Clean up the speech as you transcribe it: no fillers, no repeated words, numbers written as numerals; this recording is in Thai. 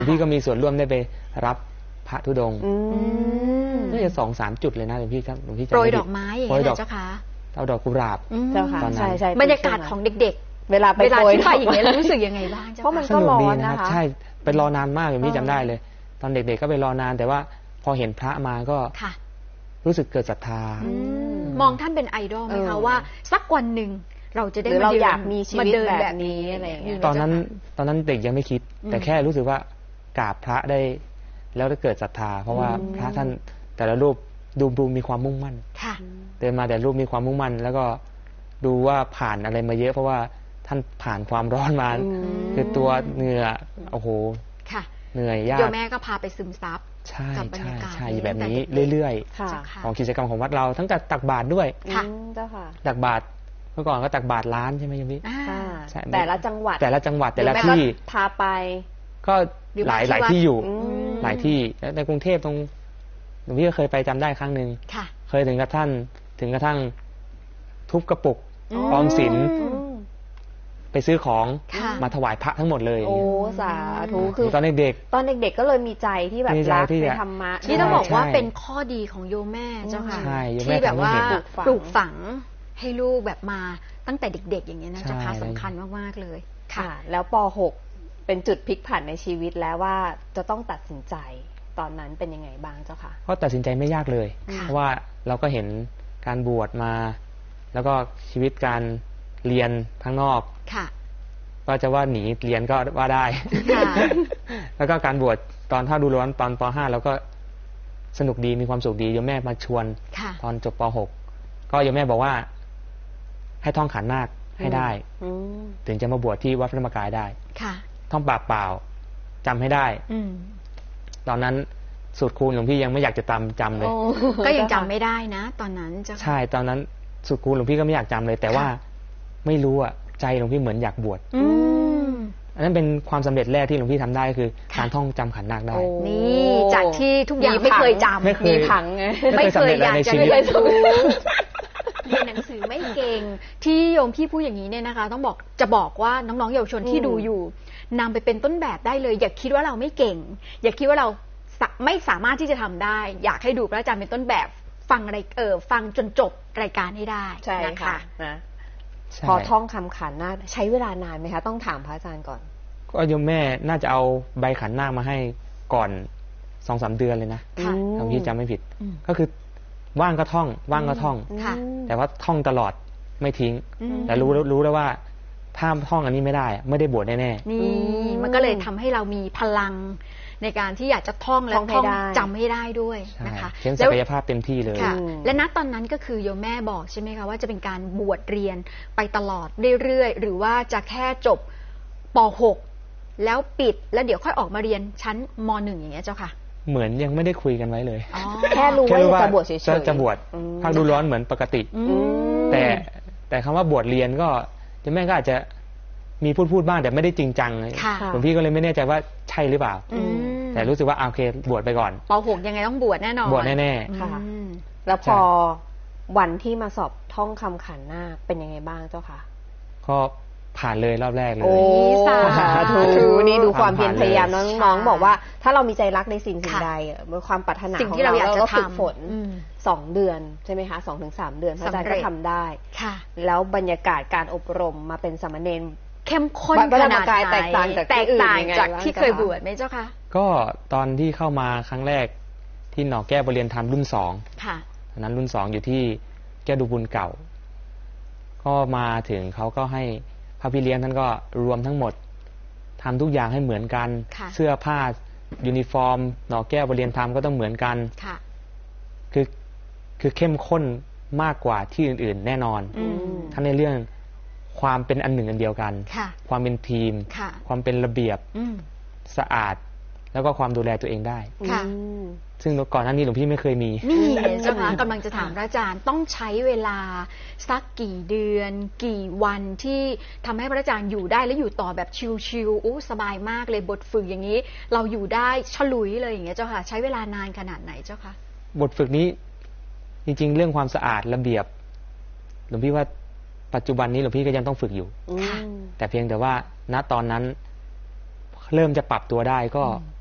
พี่ก็มีส่วนร่วมได้ไปรับพระธุดงค์น่าจะ2-3 จุดเลยนะหลวงพี่ครับหลวงพี่จะโปรยดอกไม้อย่างนี้เจ้าค่ะเอาดอกกุหลาบเจ้าค่ะใช่บรรยากาศของเด็กๆเวลาไปที่ไปอย่างนี้เรารู้สึกยังไงบ้างเจ้าค่ะเพราะมันก็ร้อนนะคะใช่ไปรอนานมากหลวงพี่จำได้เลยตอนเด็กๆก็ไปรอนานแต่ว่าพอเห็นพระมาก็รู้สึกเกิดศรัทธามองท่านเป็นไอดอลไหมคะว่าสักวันหนึ่งเราจะได้เราอยากมีชีวิตแบบนี้อะไรอย่างเงี้ยตอนนั้นเด็กยังไม่คิดแต่แค่รู้สึกว่ากราบพระได้แล้วได้เกิดศรัทธาเพราะว่าพระท่านแต่ละรูปดูมีความมุ่งมั่นเดินมาแต่รูปมีความมุ่งมั่นแล้วก็ดูว่าผ่านอะไรมาเยอะเพราะว่าท่านผ่านความร้อนมาคือตัวเหงื่อโอ้โหเหนื่อยยากโยมแม่ก็พาไปซึมซับกับบรรยากาศแบบนี้เรื่อยๆของกิจกรรมของวัดเราทั้งกับตักบาตรด้วยตักบาตรเมื่อก่อนก็ตักบาตรล้านใช่ไหมโยมพี่แต่ละจังหวัดแต่ละที่พาไปก็หลายที่อยู่หลายที่ในกรุงเทพตรงหลวงพี่ก็เคยไปจำได้ครั้งหนึ่งเคยถึงกระทั่งทุบกระปุกออมสินไปซื้อของมาถวายพระทั้งหมดเลยโอ้สาธุคือตอนเด็กๆก็เลยมีใจที่แบบรักในธรรมะที่ต้องบอกว่าเป็นข้อดีของโยมแม่เจ้าค่ะที่แบบว่าปลูกฝังให้ลูกแบบมาตั้งแต่เด็กๆอย่างเงี้ยนะเจ้าค่ะสำคัญมากๆเลยค่ะแล้วป.6 เป็นจุดพลิกผันในชีวิตแล้วว่าจะต้องตัดสินใจตอนนั้นเป็นยังไงบ้างเจ้าค่ะก็ตัดสินใจไม่ยากเลยเพราะว่าเราก็เห็นการบวชมาแล้วก็ชีวิตการเรียนข้างนอกก็จะว่าหนีเรียนก็ว่าได้แล้วก็การบวชตอนถ้าดูร้อนตอนป.5 แล้วก็สนุกดีมีความสุขดีโยมแม่มาชวนตอนจบป.6 ก็โยมแม่บอกว่าให้ท่องขันนาคให้ได้ถึงจะมาบวชที่วัดพระธรรมกายได้ท่องเปล่าจำให้ได้ตอนนั้นสูตรคูณหลวงพี่ยังไม่อยากจะจำเลยก็ยังจำไม่ได้นะตอนนั้นใช่ตอนนั้นสูตรคูณหลวงพี่ก็ไม่อยากจำเลยแต่ว่าไม่รู้อ่ะใจหลวงพี่เหมือนอยากบวชอันนั้นเป็นความสำเร็จแรกที่หลวงพี่ทำได้คือการท่องจำขันนาคได้นี่จากที่ทุกอย่างไม่เคยจำมีผังไม่เคยอยากจะเรียนรู้เรียนหนังสือไม่เก่งที่โยมพี่พูดอย่างนี้เนี่ยนะคะต้องบอกว่าน้องๆเยาวชนที่ดูอยู่นำไปเป็นต้นแบบได้เลยอย่าคิดว่าเราไม่เก่งอย่าคิดว่าเราไม่สามารถที่จะทำได้อยากให้ดูพระอาจารย์เป็นต้นแบบฟังอะไรฟังจนจบรายการให้ได้นะคะพอท่องคำขันนาคใช้เวลานานไหมคะต้องถามพระอาจารย์ก่อนก็โยมแม่น่าจะเอาใบขันนาคมาให้ก่อน 2-3 เดือนเลยนะถ้าพี่จำไม่ผิดก็คือว่างก็ท่องแต่ว่าท่องตลอดไม่ทิ้งแต่รู้แล้วว่าถ้าท่องอันนี้ไม่ได้บวชแน่ๆนี่มันก็เลยทำให้เรามีพลังในการที่อยากจะท่องและท่องจำให้ได้ด้วยนะคะเห็นศักยภาพเต็มที่เลยและณตอนนั้นก็คือโยมแม่บอกใช่ไหมคะว่าจะเป็นการบวชเรียนไปตลอดเรื่อยๆหรือว่าจะแค่จบป.6 แล้วปิดแล้วเดี๋ยวค่อยออกมาเรียนชั้นม.1 อย่างเงี้ยเจ้าค่ะเหมือนยังไม่ได้คุยกันไว้เลยแค่รู้ว่าจะบวชเฉยๆจะบวชภาคดูร้อนเหมือนปกติแต่คำว่าบวชเรียนก็แม่ก็อาจจะมีพูดบ้างแต่ไม่ได้จริงจังหลวงพี่ก็เลยไม่แน่ใจว่าใช่หรือเปล่าแต่รู้สึกว่าโอเคบวชไปก่อนป.6 ยังไงต้องบวชแน่นอนบวชแน่ๆค่ะแล้วพอวันที่มาสอบท่องคำขันนาคเป็นยังไงบ้างเจ้าค่ะก็ผ่านเลยรอบแรกเลยโอ้สาธุนี่ดูความเพียรพยายามน้องๆบอกว่าถ้าเรามีใจรักในสิ่งใดความปรารถนาของเราเราฝึกฝน2 เดือนใช่ไหมคะ 2-3 เดือนพระอาจารย์ก็ทำได้แล้วบรรยากาศการอบรมมาเป็นสามเณรเข้มข้นขนาดไหนแตกต่างจากที่เคยบวชไหมเจ้าคะก็ตอนที่เข้ามาครั้งแรกที่หน่อแก้วประเรียนธรรมรุ่น2ค่ะตอนนั้นรุ่น2อยู่ที่แก้วดูบุญเก่าก็มาถึงเขาก็ให้พระพี่เลี้ยงท่านก็รวมทั้งหมดทำทุกอย่างให้เหมือนกันเสื้อผ้ายูนิฟอร์มหน่อแก้วประเรียนธรรมก็ต้องเหมือนกันคือเข้มข้นมากกว่าที่อื่นๆแน่นอนทั้งในเรื่องความเป็นอันหนึ่งอันเดียวกันความเป็นทีมความเป็นระเบียบสะอาดแล้วก็ความดูแลตัวเองได้ซึ่งก่อนหน้านี้หลวงพี่ไม่เคยมีนี่เจ้าค่ะกำลังจะถามพระอาจารย์ต้องใช้เวลาสักกี่เดือนกี่วันที่ทำให้พระอาจารย์อยู่ได้และอยู่ต่อแบบชิลๆสบายมากเลยบทฝึกอย่างนี้เราอยู่ได้ฉลุยเลยอย่างเงี้ยเจ้าค่ะใช้เวลานานขนาดไหนเจ้าค่ะบทฝึกนี้จริงๆเรื่องความสะอาดระเบียบหลวงพี่ว่าปัจจุบันนี้หลวงพี่ก็ยังต้องฝึกอยู่แต่เพียงแต่ว่าณตอนนั้นเริ่มจะปรับตัวได้ก็